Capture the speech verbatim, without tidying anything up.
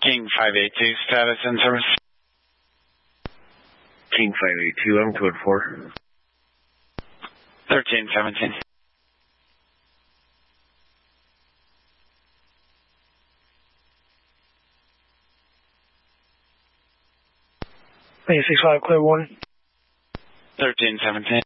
King five eight two, status in service. King five eight two, I'm code four. thirteen seventeen. eight six five, clear one. thirteen seventeen.